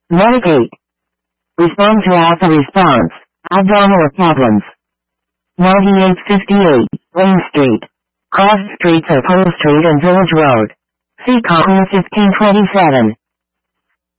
Medicate. Respond to alpha response. Abdominal problems. 9858, Wayne Street. Cross streets are Pole Street and Village Road. See column 1527.